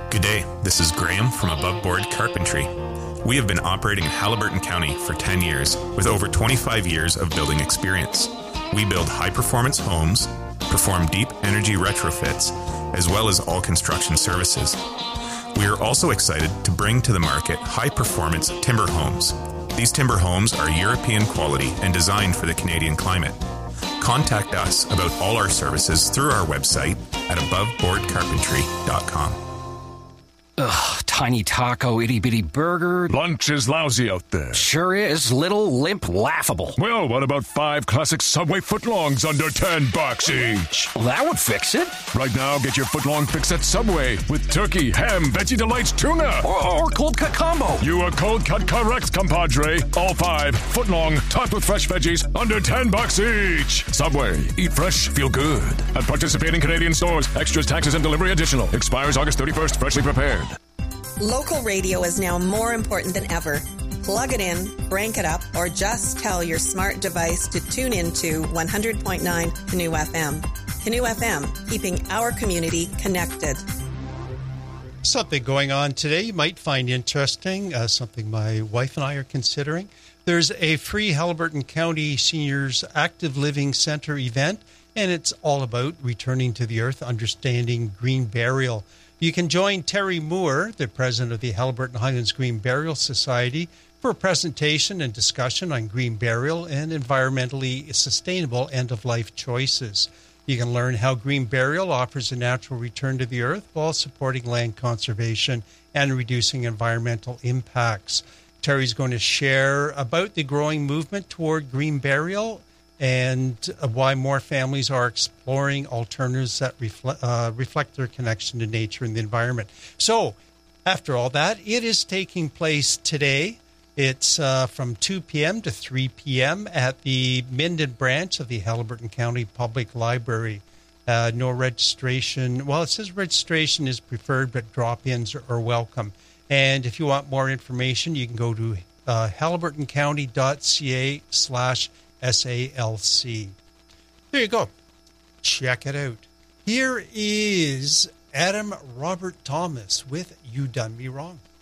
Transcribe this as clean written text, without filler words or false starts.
Good day, this is Graham from Above Board Carpentry. We have been operating in Haliburton County for 10 years with over 25 years of building experience. We build high-performance homes, perform deep energy retrofits, as well as all construction services. We are also excited to bring to the market high-performance timber homes. These timber homes are European quality and designed for the Canadian climate. Contact us about all our services through our website at aboveboardcarpentry.com. Ugh, tiny taco, itty-bitty burger. Lunch is lousy out there. Sure is. Little, limp, laughable. Well, what about 5 classic Subway footlongs under $10 each? Well, that would fix it. Right now, get your footlong fix at Subway with turkey, ham, Veggie Delights, tuna. Or cold cut combo. You are cold cut correct, compadre. All 5 footlong, topped with fresh veggies, under $10 each. Subway. Eat fresh, feel good. At participating Canadian stores. Extras, taxes, and delivery additional. Expires August 31st. Freshly prepared. Local radio is now more important than ever. Plug it in, crank it up, or just tell your smart device to tune into 100.9 Canoe FM. Canoe FM, keeping our community connected. Something going on today you might find interesting, something my wife and I are considering. There's a free Haliburton County Seniors Active Living Center event, and it's all about returning to the earth, understanding green burial. You can join Terry Moore, the president of the Haliburton Highlands Green Burial Society, for a presentation and discussion on green burial and environmentally sustainable end-of-life choices. You can learn how green burial offers a natural return to the earth while supporting land conservation and reducing environmental impacts. Terry's going to share about the growing movement toward green burial and why more families are exploring alternatives that reflect their connection to nature and the environment. So, after all that, it is taking place today. It's from 2 p.m. to 3 p.m. at the Minden branch of the Haliburton County Public Library. No registration. Well, it says registration is preferred, but drop-ins are welcome. And if you want more information, you can go to haliburtoncounty.ca/SALC. There you go. Check it out. Here is Adam Robert Thomas with You Done Me Wrong.